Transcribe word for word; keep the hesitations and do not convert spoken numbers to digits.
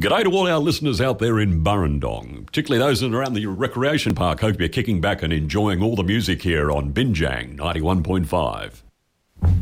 G'day to all our listeners out there in Burrendong, particularly those in around the recreation park. Hope you're kicking back and enjoying all the music here on Binjang ninety-one point five.